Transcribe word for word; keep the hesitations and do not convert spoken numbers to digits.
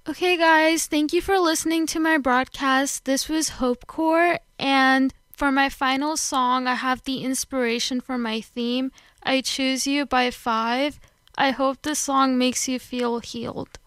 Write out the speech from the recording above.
Okay, guys, thank you for listening to my broadcast. This was Hope Core, and for my final song, I have the inspiration for my theme, I Choose You by Five. I hope this song makes you feel healed.